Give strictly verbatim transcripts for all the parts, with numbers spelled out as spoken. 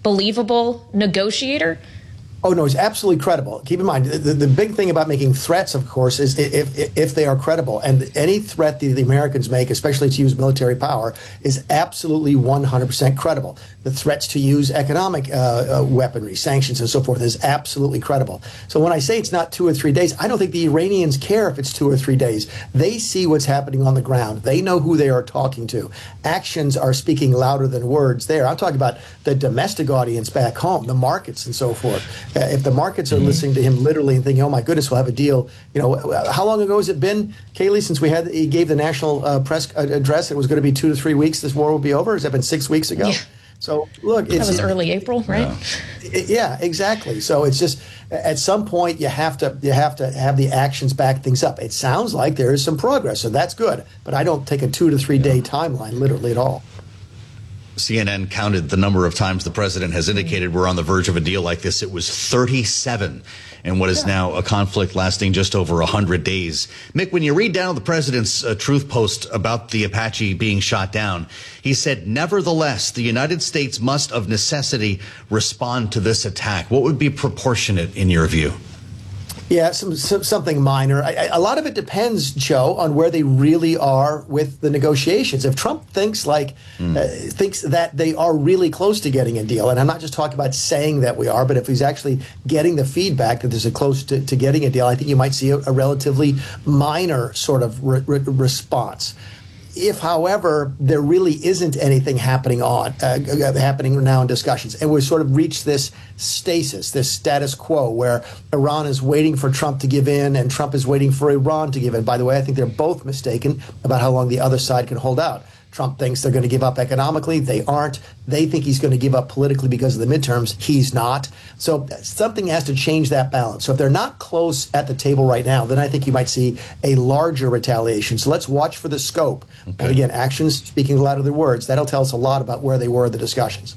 believable negotiator? Oh, no, he's absolutely credible. Keep in mind, the, the big thing about making threats, of course, is if, if, if they are credible. And any threat that the Americans make, especially to use military power, is absolutely one hundred percent credible. The threats to use economic uh, uh, weaponry, sanctions, and so forth is absolutely credible. So when I say it's not two or three days, I don't think the Iranians care if it's two or three days. They see what's happening on the ground. They know who they are talking to. Actions are speaking louder than words there. I'm talking about the domestic audience back home, the markets and so forth. Uh, if the markets are mm-hmm. listening to him literally and thinking, "Oh my goodness, we'll have a deal," you know, how long ago has it been, Kayleigh, since we had he gave the national uh, press address? It was going to be two to three weeks. This war will be over. Has that been six weeks ago? Yeah. So look, it's, that was early April, right? Yeah. It, yeah, exactly. So it's just at some point you have to you have to have the actions back things up. It sounds like there is some progress, so that's good. But I don't take a two to three day timeline literally at all. C N N counted the number of times the president has indicated we're on the verge of a deal like this. It was thirty-seven in what is yeah. now a conflict lasting just over one hundred days. Mick, when you read down the president's uh, truth post about the Apache being shot down, he said, "Nevertheless, the United States must of necessity respond to this attack." What would be proportionate in your view? Yeah, some, some, something minor. I, I, a lot of it depends, Joe, on where they really are with the negotiations. If Trump thinks like mm. uh, thinks that they are really close to getting a deal, and I'm not just talking about saying that we are, but if he's actually getting the feedback that there's a close to, to getting a deal, I think you might see a, a relatively minor sort of re re response. If, however, there really isn't anything happening on uh, happening now in discussions, and we've sort of reached this stasis, this status quo, where Iran is waiting for Trump to give in, and Trump is waiting for Iran to give in. By the way, I think they're both mistaken about how long the other side can hold out. Trump thinks they're going to give up economically. They aren't. They think he's going to give up politically because of the midterms. He's not. So something has to change that balance. So if they're not close at the table right now, then I think you might see a larger retaliation. So let's watch for the scope. Okay. And again, actions speaking louder than words. That'll tell us a lot about where they were in the discussions.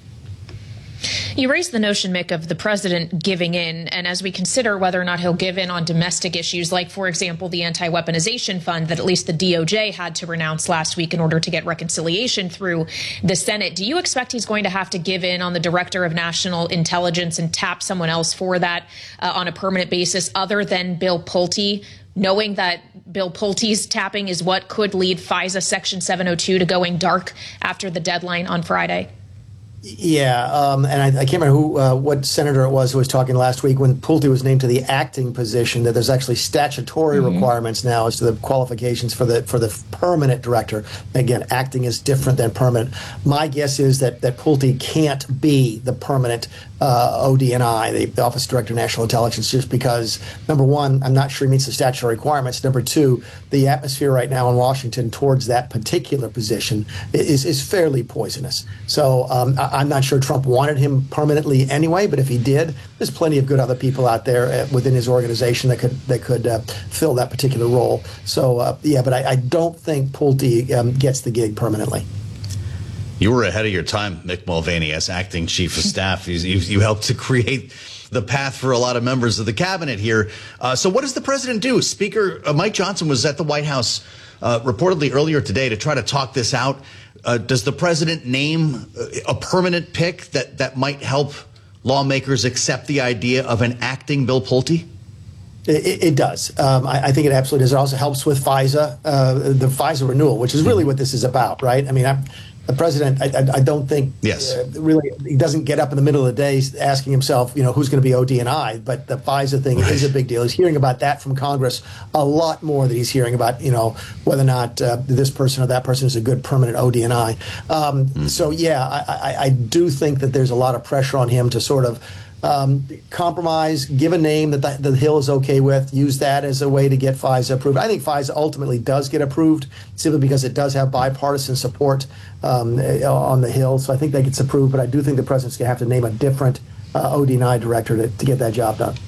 You raised the notion, Mick, of the president giving in, and as we consider whether or not he'll give in on domestic issues, like, for example, the anti-weaponization fund that at least the D O J had to renounce last week in order to get reconciliation through the Senate, do you expect he's going to have to give in on the director of national intelligence and tap someone else for that uh, on a permanent basis other than Bill Pulte, knowing that Bill Pulte's tapping is what could lead FISA Section seven oh two to going dark after the deadline on Friday? Yeah, um, and I, I can't remember who, uh, what senator it was who was talking last week when Pulte was named to the acting position, that there's actually statutory mm-hmm. requirements now as to the qualifications for the for the permanent director. Again, acting is different than permanent. My guess is that that Pulte can't be the permanent uh, O D N I, the, the Office of Director of National Intelligence, just because, number one, I'm not sure he meets the statutory requirements. Number two, the atmosphere right now in Washington towards that particular position is, is fairly poisonous. So um, I, I'm not sure Trump wanted him permanently anyway, but if he did, there's plenty of good other people out there uh, within his organization that could that could uh, fill that particular role. So uh, yeah, but I, I don't think Pulte um, gets the gig permanently. You were ahead of your time, Mick Mulvaney, as acting chief of staff. You, you, you helped to create the path for a lot of members of the cabinet here. Uh, so what does the president do? Speaker uh, Mike Johnson was at the White House uh, reportedly earlier today to try to talk this out. Uh, does the president name a permanent pick that, that might help lawmakers accept the idea of an acting Bill Pulte? It, it does. Um, I, I think it absolutely does. It also helps with FISA, uh, the FISA renewal, which is really what this is about, right? I mean, I'm, the president, I, I, I don't think yes. uh, really, he doesn't get up in the middle of the day asking himself, you know, who's going to be O D N I, but the FISA thing right. is a big deal. He's hearing about that from Congress a lot more than he's hearing about, you know, whether or not uh, this person or that person is a good permanent O D N I. Um, mm. So, yeah, I, I, I do think that there's a lot of pressure on him to sort of Um, compromise, give a name that the, the Hill is okay with, use that as a way to get FISA approved. I think FISA ultimately does get approved simply because it does have bipartisan support um, on the Hill. So I think that gets approved, but I do think the president's going to have to name a different uh, O D N I director to, to get that job done.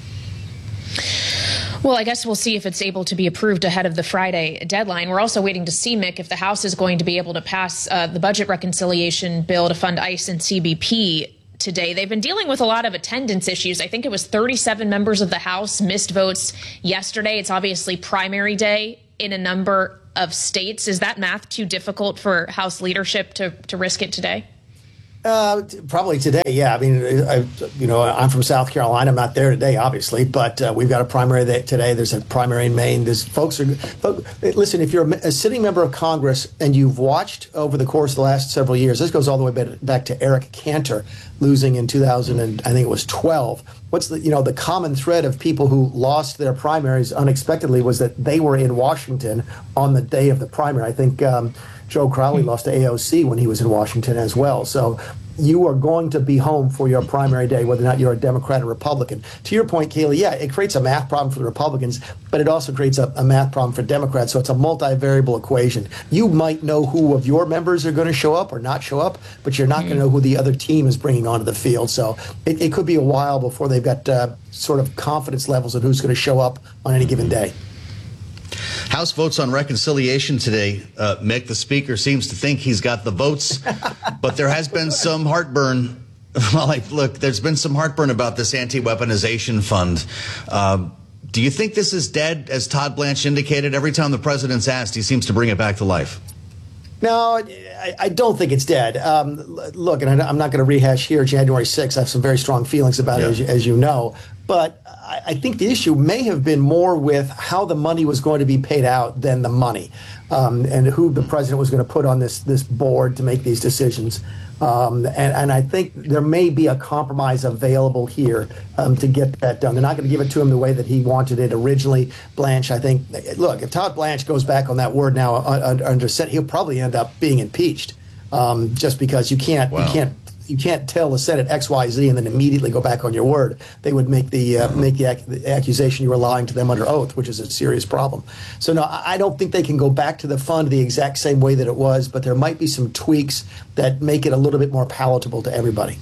Well, I guess we'll see if it's able to be approved ahead of the Friday deadline. We're also waiting to see, Mick, if the House is going to be able to pass uh, the budget reconciliation bill to fund ICE and C B P today. They've been dealing with a lot of attendance issues. I think it was thirty-seven members of the House missed votes yesterday. It's obviously primary day in a number of states. Is that math too difficult for House leadership to, to risk it today? Uh, probably today, yeah. I mean, I, you know, I'm from South Carolina. I'm not there today, obviously, but uh, we've got a primary there today. There's a primary in Maine. There's folks are. Folks, listen, if you're a, a sitting member of Congress and you've watched over the course of the last several years, this goes all the way back, back to Eric Cantor losing in two thousand, and I think it was twelve. What's the you know the common thread of people who lost their primaries unexpectedly was that they were in Washington on the day of the primary. I think. Um, Joe Crowley lost to A O C when he was in Washington as well. So you are going to be home for your primary day, whether or not you're a Democrat or Republican. To your point, Kayleigh, yeah, it creates a math problem for the Republicans, but it also creates a, a math problem for Democrats. So it's a multivariable equation. You might know who of your members are going to show up or not show up, but you're not mm-hmm. going to know who the other team is bringing onto the field. So it, it could be a while before they've got uh, sort of confidence levels of who's going to show up on any given day. House votes on reconciliation today. Uh, Mick, the speaker, seems to think he's got the votes, but there has been some heartburn. Well, like, look, there's been some heartburn about this anti-weaponization fund. Uh, do you think this is dead, as Todd Blanche indicated? Every time the president's asked, he seems to bring it back to life. No, I, I don't think it's dead. Um, look, and I, I'm not going to rehash here January sixth. I have some very strong feelings about yeah. it, as, as you know. But I, I think the issue may have been more with how the money was going to be paid out than the money, um, and who the president was going to put on this this board to make these decisions. Um, and, and I think there may be a compromise available here um, to get that done. They're not going to give it to him the way that he wanted it originally. Blanche, I think, look, if Todd Blanche goes back on that word now under Senate, he'll probably end up being impeached, um, just because you can't wow. you can't. You can't tell the Senate X, Y, Z and then immediately go back on your word. They would make the uh, make the, ac- the accusation you were lying to them under oath, which is a serious problem. So, no, I don't think they can go back to the fund the exact same way that it was, but there might be some tweaks that make it a little bit more palatable to everybody.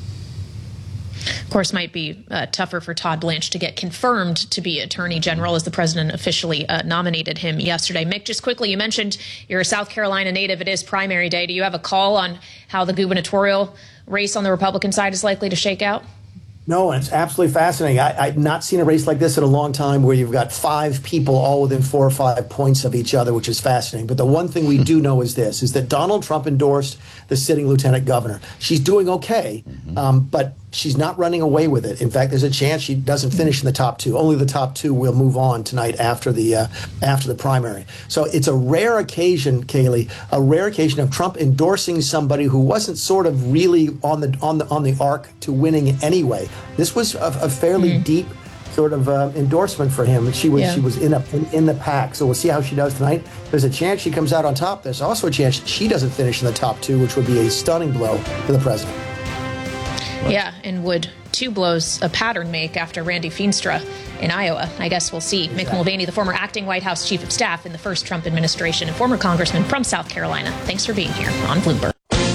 Of course, might be uh, tougher for Todd Blanche to get confirmed to be Attorney General, as the president officially uh, nominated him yesterday. Mick, just quickly, you mentioned you're a South Carolina native. It is primary day. Do you have a call on how the gubernatorial race on the Republican side is likely to shake out? No, and it's absolutely fascinating. I, I've not seen a race like this in a long time, where you've got five people all within four or five points of each other, which is fascinating. But the one thing we do know is this, is that Donald Trump endorsed the sitting lieutenant governor. She's doing okay, mm-hmm. um, but she's not running away with it. In fact, there's a chance she doesn't finish in the top two. Only the top two will move on tonight after the uh, after the primary. So it's a rare occasion, Kayleigh, a rare occasion of Trump endorsing somebody who wasn't sort of really on the on the on the arc to winning anyway. This was a, a fairly mm. deep sort of uh, endorsement for him. She was yeah. she was in, a, in in the pack. So we'll see how she does tonight. There's a chance she comes out on top. There's also a chance she doesn't finish in the top two, which would be a stunning blow for the president. Yeah, and would two blows a pattern make after Randy Feenstra in Iowa? I guess we'll see. Exactly. Mick Mulvaney, the former acting White House chief of staff in the first Trump administration and former congressman from South Carolina. Thanks for being here on Bloomberg.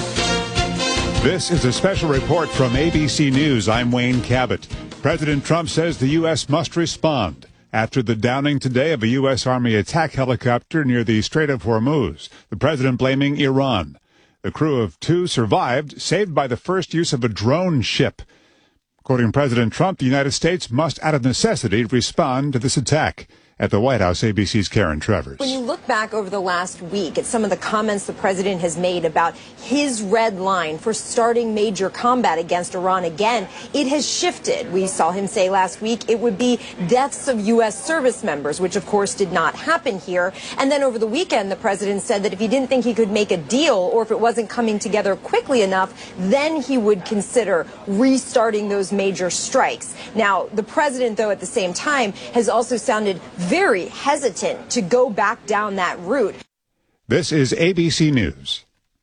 This is a special report from A B C News. I'm Wayne Cabot. President Trump says the U S must respond after the downing today of a U S Army attack helicopter near the Strait of Hormuz, the president blaming Iran. The crew of two survived, saved by the first use of a drone ship. Quoting President Trump, the United States must, out of necessity, respond to this attack. At the White House, A B C's Karen Travers. When you look back over the last week at some of the comments the president has made about his red line for starting major combat against Iran again, it has shifted. We saw him say last week it would be deaths of U S service members, which of course did not happen here. And then over the weekend, the president said that if he didn't think he could make a deal or if it wasn't coming together quickly enough, then he would consider restarting those major strikes. Now, the president, though, at the same time, has also sounded very hesitant to go back down that route. This is A B C News.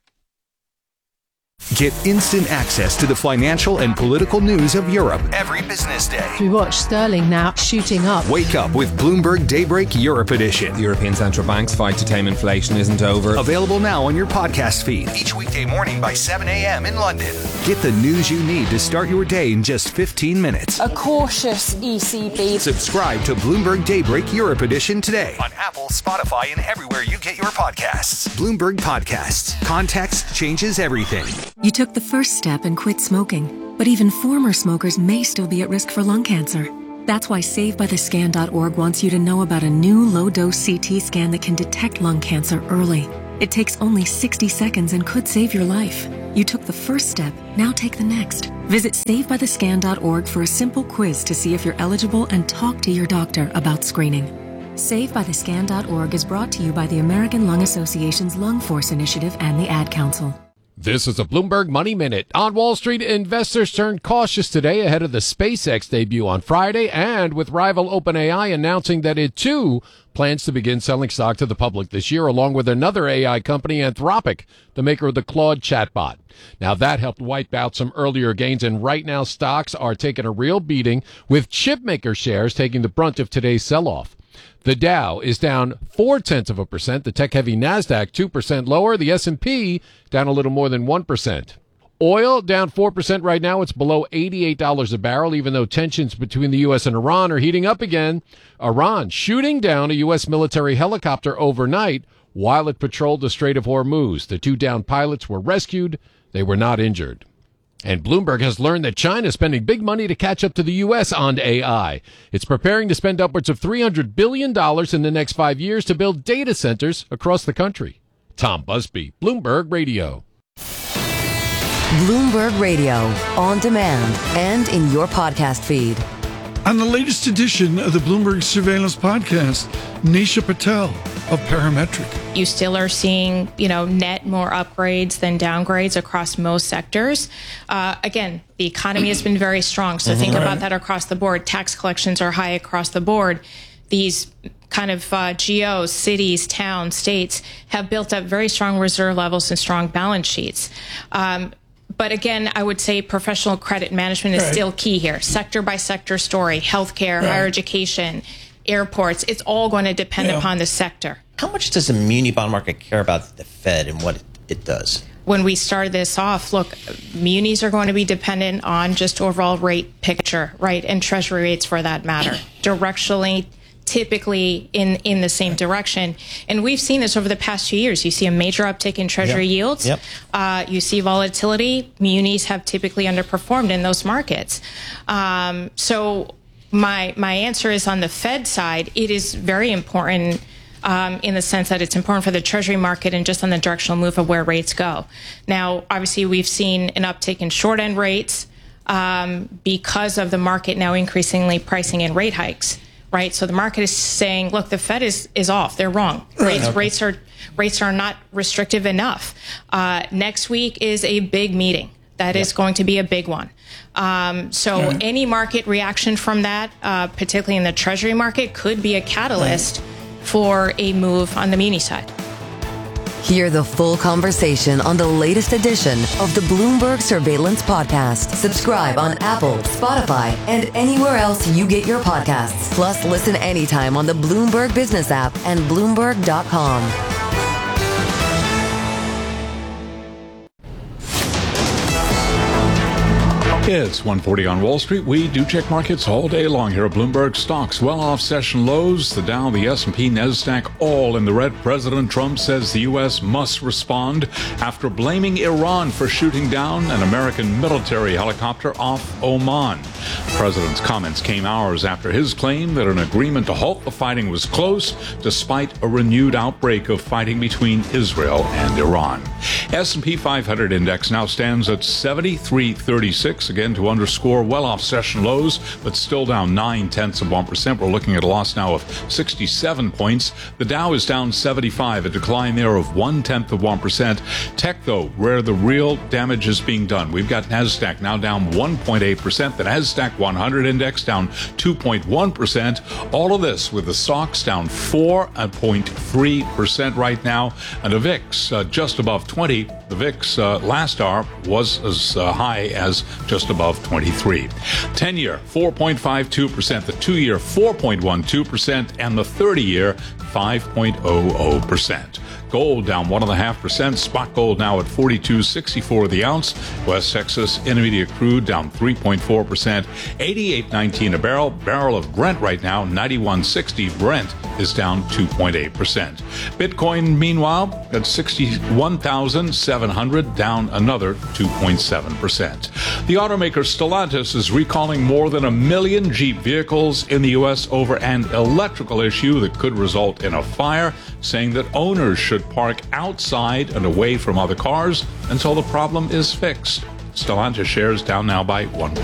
Get instant access to the financial and political news of Europe every business day. We watch sterling now shooting up. Wake up with Bloomberg Daybreak Europe Edition. The European Central Bank's fight to tame inflation isn't over. Available now on your podcast feed each weekday morning by seven a.m. in London. Get the news you need to start your day in just fifteen minutes. A cautious E C B. Subscribe to Bloomberg Daybreak Europe Edition today on Apple, Spotify, and everywhere you get your podcasts. Bloomberg Podcasts. Context changes everything. You took the first step and quit smoking, but even former smokers may still be at risk for lung cancer. That's why Save By The Scan dot org wants you to know about a new low-dose C T scan that can detect lung cancer early. It takes only sixty seconds and could save your life. You took the first step, now take the next. Visit save by the scan dot org for a simple quiz to see if you're eligible and talk to your doctor about screening. save by the scan dot org is brought to you by the American Lung Association's Lung Force Initiative and the Ad Council. This is a Bloomberg Money Minute. On Wall Street, investors turned cautious today ahead of the SpaceX debut on Friday, and with rival OpenAI announcing that it, too, plans to begin selling stock to the public this year, along with another A I company, Anthropic, the maker of the Claude chatbot. Now, that helped wipe out some earlier gains, and right now stocks are taking a real beating, with chipmaker shares taking the brunt of today's sell-off. The Dow is down four-tenths of a percent. The tech-heavy NASDAQ two percent lower. The S and P down a little more than one percent. Oil down four percent right now. It's below eighty-eight dollars a barrel, even though tensions between the U S and Iran are heating up again. Iran shooting down a U S military helicopter overnight while it patrolled the Strait of Hormuz. The two downed pilots were rescued. They were not injured. And Bloomberg has learned that China is spending big money to catch up to the U S on A I. It's preparing to spend upwards of three hundred billion dollars in the next five years to build data centers across the country. Tom Busby, Bloomberg Radio. Bloomberg Radio, on demand and in your podcast feed. On the latest edition of the Bloomberg Surveillance Podcast, Nisha Patel of Parametric. You still are seeing, you know, net more upgrades than downgrades across most sectors. Uh, again, the economy has been very strong, so mm-hmm. think about that across the board. Tax collections are high across the board. These kind of uh, geos, cities, towns, states have built up very strong reserve levels and strong balance sheets. Um, But again, I would say professional credit management is right. still key here. Sector by sector story, healthcare, right. higher education, airports. It's all going to depend yeah. upon the sector. How much does the muni bond market care about the Fed and what it does? When we started this off, look, munis are going to be dependent on just overall rate picture, right? And treasury rates for that matter. Directionally, typically in, in the same direction. And we've seen this over the past few years. You see a major uptick in treasury yep. yields. Yep. Uh, you see volatility. Munis have typically underperformed in those markets. Um, so my my answer is on the Fed side, it is very important um, in the sense that it's important for the treasury market and just on the directional move of where rates go. Now, obviously, we've seen an uptick in short-end rates um, because of the market now increasingly pricing in rate hikes. Right, so the market is saying, look, the Fed is, is off. They're wrong. Rates, okay. rates are rates are not restrictive enough. Uh, next week is a big meeting. That yep. is going to be a big one. Um, so right. any market reaction from that, uh, particularly in the Treasury market, could be a catalyst right. for a move on the muni side. Hear the full conversation on the latest edition of the Bloomberg Surveillance Podcast. Subscribe on Apple, Spotify, and anywhere else you get your podcasts. Plus, listen anytime on the Bloomberg Business app and Bloomberg dot com. It's one forty on Wall Street. We do check markets all day long here at Bloomberg. Stocks well off session lows. The Dow, the S and P, NASDAQ all in the red. President Trump says the U S must respond after blaming Iran for shooting down an American military helicopter off Oman. The president's comments came hours after his claim that an agreement to halt the fighting was close, despite a renewed outbreak of fighting between Israel and Iran. S and P five hundred index now stands at seventy-three thirty-six. Again, to underscore well off session lows, but still down nine tenths of one percent. We're looking at a loss now of sixty-seven points. The Dow is down seventy-five, a decline there of one tenth of one percent. Tech, though, where the real damage is being done. We've got NASDAQ now down one point eight percent. The NASDAQ one hundred index down two point one percent. All of this with the stocks down four point three percent right now. And the V I X uh, just above twenty. The V I X uh, last hour was as uh, high as just above twenty-three. ten-year, four point five two percent. The two-year, four point one two percent. And the thirty-year, five point zero zero percent. Gold down one point five percent. Spot gold now at forty-two sixty-four the ounce. West Texas Intermediate crude down three point four percent. eighty-eight nineteen a barrel. Barrel of Brent right now, ninety-one sixty Brent. is down two point eight percent. Bitcoin, meanwhile, at sixty-one thousand seven hundred, down another two point seven percent. The automaker Stellantis is recalling more than a million Jeep vehicles in the U S over an electrical issue that could result in a fire, saying that owners should park outside and away from other cars until the problem is fixed. Stellantis shares down now by one.